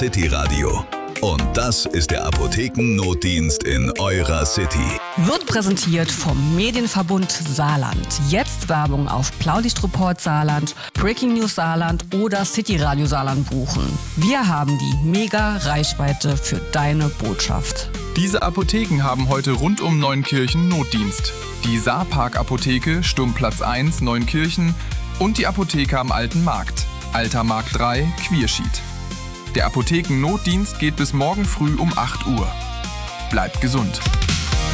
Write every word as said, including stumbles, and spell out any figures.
City Radio. Und das ist der Apothekennotdienst in eurer City. Wird präsentiert vom Medienverbund Saarland. Jetzt Werbung auf Blaulichtreport Saarland, Breaking News Saarland oder City Radio Saarland buchen. Wir haben die Mega-Reichweite für deine Botschaft. Diese Apotheken haben heute rund um Neunkirchen Notdienst. Die Saarpark Apotheke, Sturmplatz eins, Neunkirchen und die Apotheke am Alten Markt, Alter Markt drei, Quierschied. Der Apothekennotdienst geht bis morgen früh um acht Uhr. Bleibt gesund.